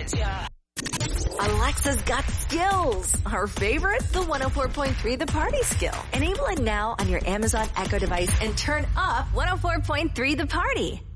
Alexa's got skills. Her favorite? The 104.3 The Party skill. Enable it now on your Amazon Echo device and turn up 104.3 The Party.